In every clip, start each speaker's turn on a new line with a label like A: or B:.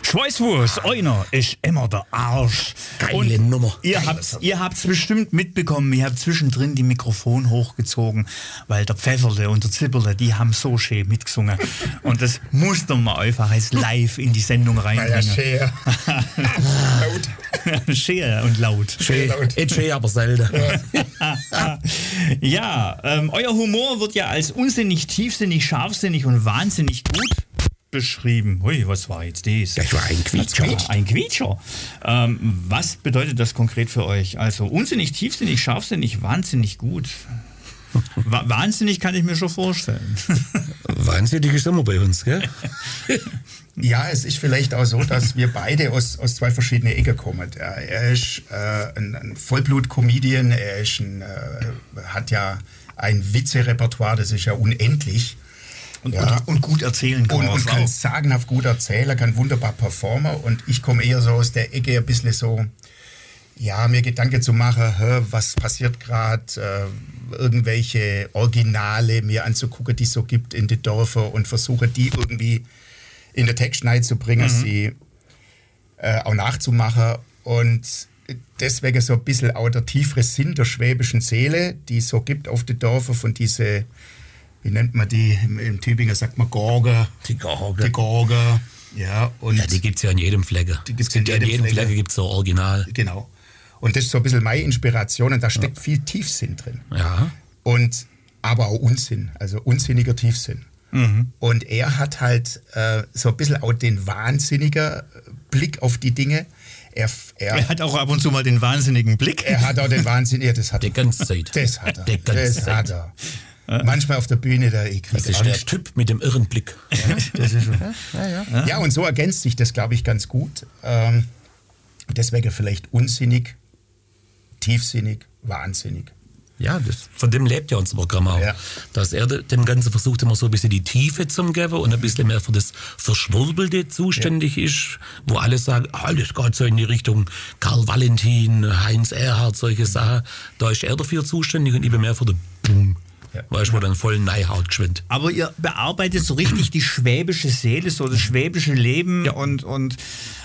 A: Schweißwurst, einer ist immer der Arsch.
B: Geile Nummer.
A: Ihr habt's bestimmt mitbekommen, ihr habt zwischendrin die Mikrofon hochgezogen, weil der Pfefferle und der Zipperle, die haben so schön mitgesungen. Und das musste man einfach als live in die Sendung reinbringen.
C: Ja,
A: laut. Schön und laut.
B: Schön, aber selten.
A: Ja, euer Humor wird ja als unsinnig, tiefsinnig, scharfsinnig und wahnsinnig gut beschrieben. Hui, was war jetzt das?
B: Das war ein Quietscher.
A: Ein Quietscher. Was bedeutet das konkret für euch? Also unsinnig, tiefsinnig, scharfsinnig, wahnsinnig gut. Wahnsinnig kann ich mir schon vorstellen.
B: Wahnsinnig ist immer bei uns, gell?
C: Ja, es ist vielleicht auch so, dass wir beide aus zwei verschiedenen Ecken kommen. Er ist ein Vollblut-Comedian, hat ja ein Witze-Repertoire, das ist ja unendlich.
A: Und gut erzählen kann.
C: Und kann sagenhaft gut erzählen, kann wunderbar performen. Und ich komme eher so aus der Ecke ein bisschen so, ja, mir Gedanken zu machen, was passiert gerade, irgendwelche Originale mir anzugucken, die es so gibt in den Dörfern und versuche die irgendwie in der Textschneid zu bringen, sie auch nachzumachen. Und deswegen so ein bisschen auch der tiefere Sinn der schwäbischen Seele, die es so gibt auf den Dörfern, von diese, wie nennt man die, im Tübinger sagt man Gorge.
B: Die Gorge.
C: Die Gorge, ja. Und
B: ja, die gibt es ja in jedem Flecke.
C: Die gibt's in
B: jedem Flecke gibt es so Original.
C: Genau. Und das ist so ein bisschen meine Inspiration und da steckt viel Tiefsinn drin.
B: Ja.
C: Und aber auch Unsinn, also unsinniger Tiefsinn. Und er hat halt so ein bisschen auch den wahnsinnigen Blick auf die Dinge. Er hat auch ab und zu mal den wahnsinnigen Blick. Er hat auch den wahnsinnigen, das hat er.
B: Die ganze Zeit.
C: Das hat er.
B: Das hat er.
C: Manchmal auf der Bühne, das
B: ist der Typ mit dem irren Blick.
C: Ja, das ist ja, und so ergänzt sich das, glaube ich, ganz gut. Deswegen vielleicht unsinnig, tiefsinnig, wahnsinnig.
B: Ja, von dem lebt ja unser Programm auch. Ja. Dass er dem Ganzen versucht, immer so ein bisschen die Tiefe zu geben und ein bisschen mehr für das Verschwurbelte zuständig ist, wo alle sagen, alles geht so in die Richtung Karl Valentin, Heinz Erhardt, solche Sachen. Da ist er dafür zuständig und ich bin mehr für den Boom. Ja. Weißt du, wo dann voll Neuhaut geschwind.
A: Aber ihr bearbeitet so richtig die schwäbische Seele, so das schwäbische Leben und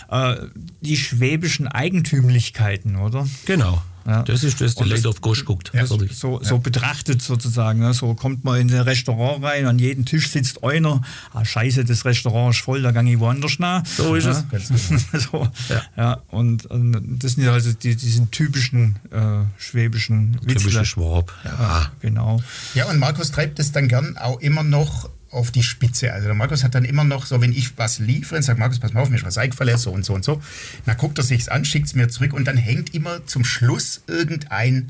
A: die schwäbischen Eigentümlichkeiten, oder?
B: Genau. Ja. Das ist das, der Leute auf Gosch guckt.
A: Ja, so betrachtet sozusagen. Ne? So kommt man in ein Restaurant rein, an jedem Tisch sitzt einer. Ah, scheiße, das Restaurant ist voll, da gehe ich woanders nach.
B: So ist es.
A: So, und das sind also diesen typischen schwäbischen Witzler.
B: Typische Schwab.
A: Ja, genau.
C: Ja, und Markus treibt es dann gern auch immer noch auf die Spitze. Also der Markus hat dann immer noch so, wenn ich was liefere und sage, Markus, pass mal auf, mir ist was eingefallen, so und so und so. Dann guckt er sich's an, schickt es mir zurück und dann hängt immer zum Schluss eine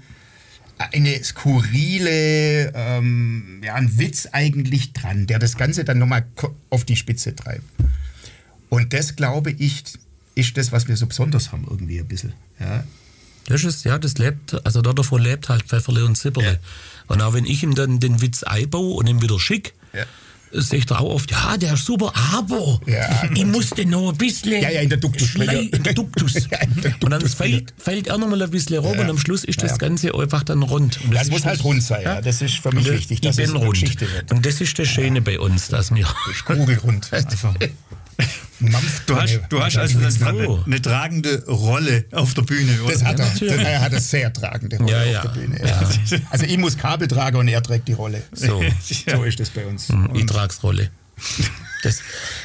C: skurrile, ein Witz eigentlich dran, der das Ganze dann nochmal auf die Spitze treibt. Und das, glaube ich, ist das, was wir so besonders haben, irgendwie ein bisschen. Ja.
B: Das lebt, also davon lebt halt Pfefferle und Zipperle. Ja. Und auch wenn ich ihm dann den Witz einbaue und ihm wieder schick, sagt er auch oft, ja, der ist super, aber ich musste noch ein bisschen
C: in der Duktus.
B: Und dann fällt er noch mal ein bisschen rum und am Schluss ist das Ganze einfach dann rund. Und
C: das muss halt rund sein, ja. Das ist für mich wichtig, dass es eine Geschichte wird.
B: Und das ist das Schöne bei uns, dass wir...
C: Kugelrund.
A: Du hast also eine tragende Rolle auf der Bühne, oder?
C: Das hat er. Er hat eine sehr tragende Rolle auf der Bühne. Ja. Also ich muss Kabel tragen und er trägt die Rolle. So ist das bei uns.
B: Ich trage Rolle. Das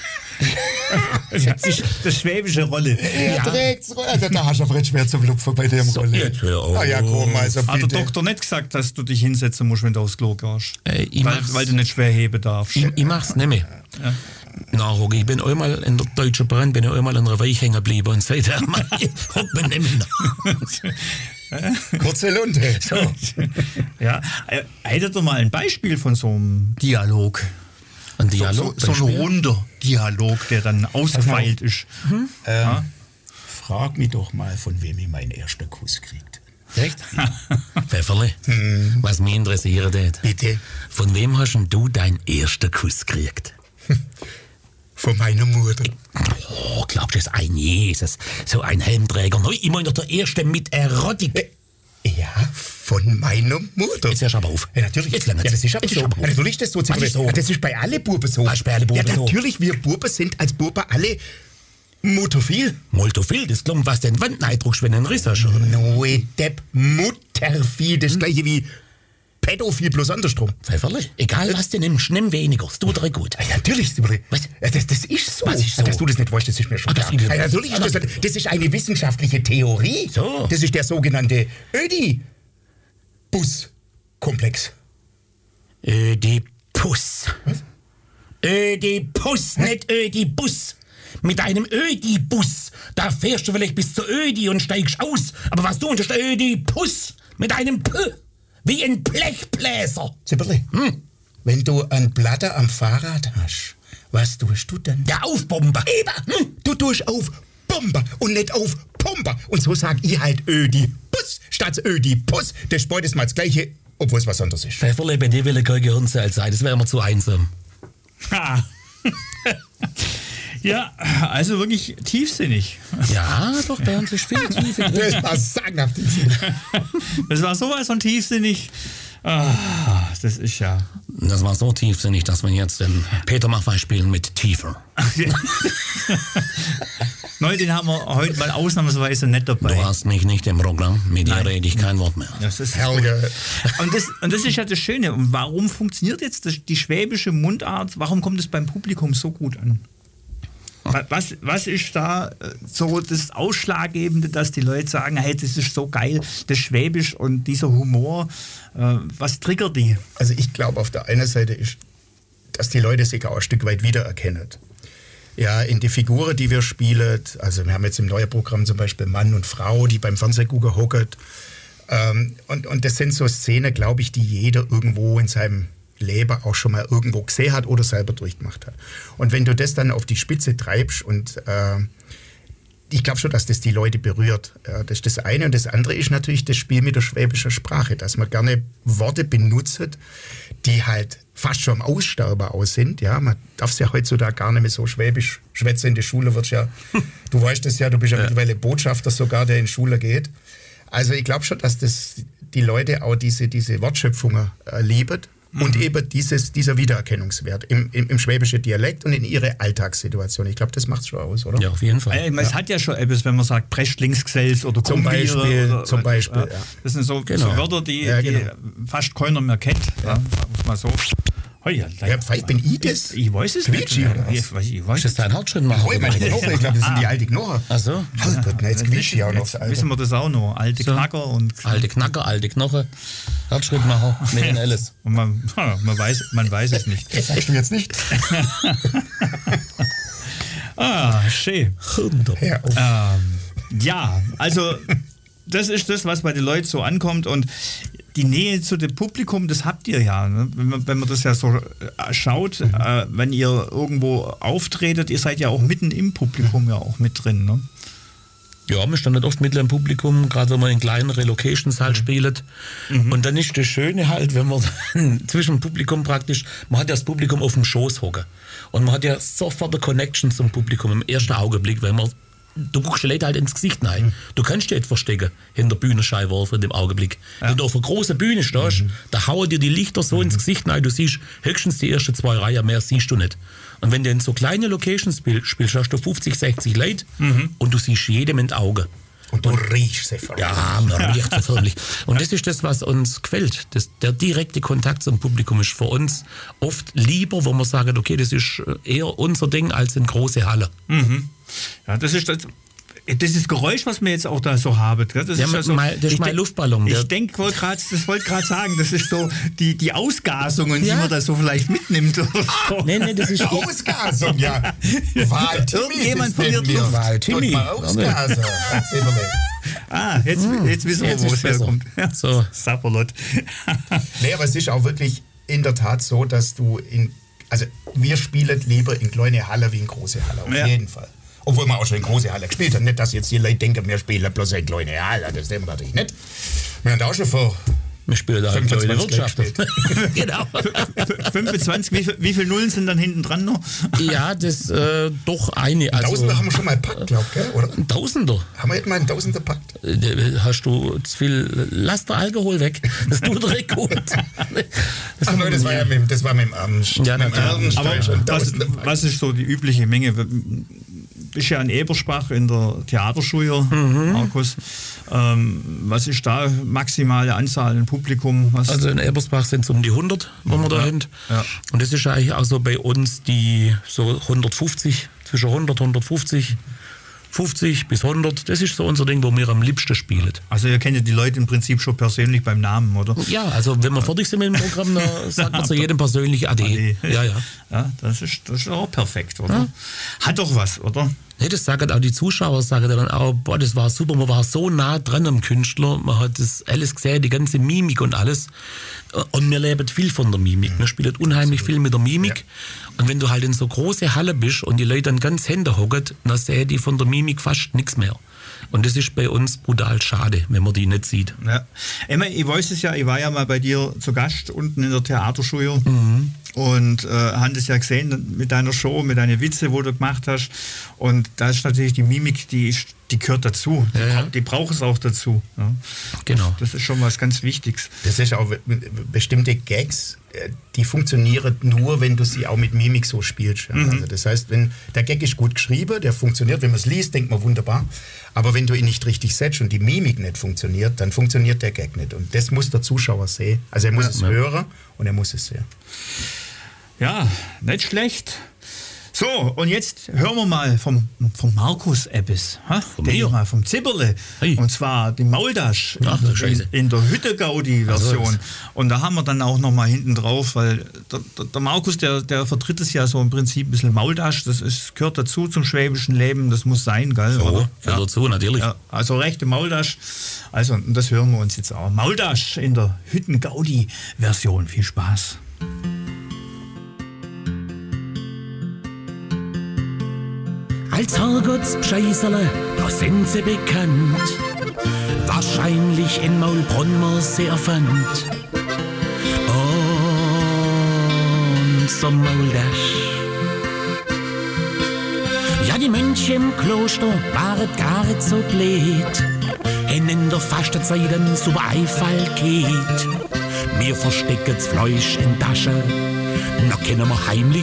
A: das schwäbische Rolle.
C: Er trägt's Rolle. Also da hast du Fred schwer zum Lupfen bei dem Rolle. Ja, komm, also bitte.
A: Hat der Doktor nicht gesagt, dass du dich hinsetzen musst, wenn du aufs Klo gehst? Weil du nicht schwer heben darfst.
B: Ich mach's nicht mehr. Ja. Nachhocken. Ich bin einmal in der Deutschen Bahn, bin einmal an einer Weich hängen geblieben und seitdem hockt man nicht mehr.
C: Kurze Lunte.
A: So. Ja. Hättet ihr mal ein Beispiel von so einem Dialog?
B: Ein Dialog?
A: So ein runder Dialog, der dann ausgefeilt ist.
C: Frag mich doch mal, von wem ich meinen ersten Kuss kriegt.
B: Echt? Pfefferle, was mich interessiert hat.
C: Bitte?
B: Von wem hast du deinen ersten Kuss gekriegt?
C: Von meiner Mutter.
B: Oh, glaubst du, das ist ein Jesus, so ein Helmträger, noch immer noch der Erste mit Erotik.
C: Ja, von meiner Mutter.
B: Jetzt hörst du aber auf.
C: Ja, natürlich.
B: Jetzt das
C: ist aber so. Ja, natürlich ist das so. Das ist bei allen Buben so.
B: Was bei allen Buben so?
C: Natürlich, wir Buben sind als Buben alle Mutterviel?
B: Multophil, das klingt was den Wandeneindruck, wenn du einen Riss hast.
C: Noe Depp, Mutterviel, das gleiche wie Pädophil bloß andersrum.
B: Pfefferle, egal was du nimmst, nimm weniger, es tut dir gut.
C: Ja, natürlich, Sibirli.
B: Was?
C: Ja, das ist so.
B: Was ist so?
C: Dass du das nicht weißt, das ist mir schon klar. Ja, natürlich ist das ist eine wissenschaftliche Theorie.
B: So.
C: Das ist der sogenannte Ödipus-Komplex.
B: Ödipus.
C: Was?
B: Ödipus, nicht Ödibus. Mit einem Ödibus, da fährst du vielleicht bis zur Ödi und steigst aus. Aber was du ist Ödipus mit einem P, wie ein Blechbläser.
C: Sibirli, wenn du ein Blatter am Fahrrad hast, was tust du dann?
B: Der Aufbomber.
C: Du tust auf Bomber und nicht auf Pumper. Und so sag ich halt Ödipus statt Ödipus. Das ist beides mal das Gleiche, obwohl es was anderes ist.
B: Pfefferle, bei dir will kein Gehirnzeit sein, das wäre mir zu einsam.
A: Ha. Ja, also wirklich tiefsinnig.
B: Ja, doch, bei uns ist viel Tiefe drin.
C: Das war sagenhaft.
A: Das war sowas von tiefsinnig. Ah, das ist ja...
B: Das war so tiefsinnig, dass wir jetzt den Peter Maffay spielen mit Tiefer.
A: Neu, den haben wir heute mal ausnahmsweise nicht dabei.
B: Du hast mich nicht im Programm, mit dir rede ich kein Wort mehr.
A: Das ist
C: Helge.
A: und das ist ja das Schöne. Und warum funktioniert jetzt die schwäbische Mundart? Warum kommt es beim Publikum so gut an? Was ist da so das Ausschlaggebende, dass die Leute sagen, hey, das ist so geil, das Schwäbisch und dieser Humor, was triggert die?
C: Also ich glaube, auf der einen Seite ist, dass die Leute sich auch ein Stück weit wiedererkennen. Ja, in die Figuren, die wir spielen, also wir haben jetzt im neuen Programm zum Beispiel Mann und Frau, die beim Fernsehgucken hocken. Und das sind so Szenen, glaube ich, die jeder irgendwo in seinem Leben auch schon mal irgendwo gesehen hat oder selber durchgemacht hat. Und wenn du das dann auf die Spitze treibst und ich glaube schon, dass das die Leute berührt. Das ist das eine. Und das andere ist natürlich das Spiel mit der schwäbischen Sprache, dass man gerne Worte benutzt, die halt fast schon am Aussterben aus sind. Ja, man darf es ja heutzutage gar nicht mehr so schwäbisch schwätzen. In der Schule wird ja, du weißt das ja, du bist ja mittlerweile Botschafter sogar, der in die Schule geht. Also ich glaube schon, dass das die Leute auch diese Wortschöpfungen lieben. Und eben dieser Wiedererkennungswert im schwäbischen Dialekt und in ihre Alltagssituation. Ich glaube, das macht es schon aus, oder?
B: Ja, auf jeden Fall.
A: Es hat ja schon etwas, wenn man sagt, Prechtlingsgesells oder
C: Zum Beispiel,
A: ja. Das sind so Wörter, die fast keiner mehr kennt. Ja. Sagen wir es mal so.
C: Ja, vielleicht bin ich das.
A: Ich weiß es
C: Quietschi,
A: nicht.
C: oder was?
A: Ich weiß
B: Ist das dein Hauptschrittmacher?
C: Ich glaube, das sind die alten Knochen.
B: Ach so.
C: Halbert, jetzt Quietschi auch noch.
A: Jetzt wissen wir das auch noch. Alte Knacker und...
B: Alte Knacker, alte Knochen, Herzschrittmacher, mit alles.
A: Und man weiß es nicht.
C: Das sagst du jetzt nicht.
A: Schön. Ja, also das ist das, was bei den Leuten so ankommt und die Nähe zu dem Publikum, das habt ihr ja. Ne? Wenn man das ja so schaut, wenn ihr irgendwo auftretet, ihr seid ja auch mitten im Publikum ja auch mit drin. Ne?
B: Ja, wir standen oft mitten im Publikum, gerade wenn man in kleinere Locations halt spielt. Und dann ist das Schöne halt, wenn man zwischen dem Publikum praktisch, man hat ja das Publikum auf dem Schoß hocken. Und man hat ja sofort eine Connection zum Publikum im ersten Augenblick, weil man du guckst die Leute halt ins Gesicht rein. Du kannst dich nicht verstecken hinter Bühnenscheinwerfer in dem Augenblick. Ja. Wenn du auf einer großen Bühne stehst, da hauen dir die Lichter so ins Gesicht rein, du siehst höchstens die ersten 2 Reihen, mehr siehst du nicht. Und wenn du in so kleine Locations spielst, hast du 50, 60 Leute und du siehst jedem in die Augen.
C: Und du riechst sie förmlich.
B: Ja, man riecht sie förmlich. Und das ist das, was uns gefällt. Der direkte Kontakt zum Publikum ist für uns oft lieber, wo man sagt, okay, das ist eher unser Ding als in große Halle.
A: Ja, das ist das Geräusch, was wir jetzt auch da so haben. Das ist,
B: das ist mein Luftballon.
A: Ich wollte gerade sagen, das ist so die Ausgasungen, die man da so vielleicht mitnimmt. Oder so.
B: Nee, das ist
C: Ausgasung, ja.
A: Irgendjemand verliert Luft.
C: Timmy. Ausgasung.
A: Jetzt wissen wir, wo es herkommt. Ja.
B: So.
A: Sapperlot.
C: Nee, aber es ist auch wirklich in der Tat so, dass also wir spielen lieber in kleine Halle wie in große Halle, auf jeden Fall. Obwohl wir auch schon in große Halle gespielt haben. Nicht, dass jetzt die Leute denken, wir spielen bloß in kleine Halle. Das sehen wir natürlich nicht. Wir haben da auch schon vor
B: wir spielen da
C: 25
B: Wirtschaft.
A: Genau. 25, wie viele Nullen sind dann hinten dran noch?
B: Ja, das doch eine.
C: Also, Tausender haben wir schon mal gepackt, glaube ich, oder?
B: Ein Tausender?
C: Haben wir jetzt mal einen Tausender gepackt?
B: Hast du zu viel, lass der Alkohol weg. Das tut direkt gut.
C: Das war mit dem Abend.
B: Ja,
A: aber was ist so die übliche Menge? bist ja in Ebersbach in der Theaterschule, Markus. Was ist da maximale Anzahl an Publikum?
B: Also in Ebersbach sind es um die 100, wo wir da sind. Ja. Und das ist eigentlich auch so bei uns die so 150, zwischen 100, 150, 50 bis 100. Das ist so unser Ding, wo wir am liebsten spielen.
A: Also ihr kennt ja die Leute im Prinzip schon persönlich beim Namen, oder?
B: Ja, also wenn wir fertig sind mit dem Programm, dann sagt man zu jedem persönlich Ade.
A: Ja, das ist auch perfekt, oder? Ja. Hat doch was, oder?
B: Nee, das sagen auch die Zuschauer, sagen dann auch, boah, das war super, man war so nah dran am Künstler, man hat das alles gesehen, die ganze Mimik und alles. Und wir leben viel von der Mimik, wir spielen unheimlich viel mit der Mimik. Ja. Und wenn du halt in so große Halle bist und die Leute dann ganz Hände hocken, dann sehen die von der Mimik fast nichts mehr. Und das ist bei uns brutal schade, wenn man die nicht sieht.
A: Ja. Ich weiß es ja, ich war ja mal bei dir zu Gast unten in der Theaterschule und habe das ja gesehen mit deiner Show, mit deinen Witze, wo du gemacht hast. Und da ist natürlich die Mimik, die gehört dazu. Die braucht es auch dazu. Ja.
B: Genau.
A: Das ist schon was ganz Wichtiges.
C: Das ist auch bestimmte Gags, die funktionieren nur, wenn du sie auch mit Mimik so spielst. Ja. Also das heißt, wenn der Gag ist gut geschrieben, der funktioniert, wenn man es liest, denkt man wunderbar. Aber wenn du ihn nicht richtig setzt und die Mimik nicht funktioniert, dann funktioniert der Gag nicht. Und das muss der Zuschauer sehen. Also er muss es hören und er muss es sehen.
A: Ja, nicht schlecht. So, und jetzt hören wir mal vom Markus etwas. Vom Zibberle. Hey. Und zwar die Maultasch in der Hütte-Gaudi-Version. Also, und da haben wir dann auch noch mal hinten drauf, weil der Markus, der vertritt es ja so im Prinzip ein bisschen Maultasch. Gehört dazu zum schwäbischen Leben, das muss sein, gell?
B: So, gehört dazu, natürlich.
A: Ja, also rechte Maultasch. Also, und das hören wir uns jetzt auch. Maultasch in der Hütten-Gaudi-Version. Viel Spaß.
D: Als Herrgottspscheißerle, da sind sie bekannt. Wahrscheinlich in Maulbronn man sie erfand. Unser Maultasch. Ja, die Mönche im Kloster waren gar nicht so blöd. Hen in der Fastenzeit ein super Einfall geht. Wir verstecken das Fleisch in Tasche, da können wir heimlich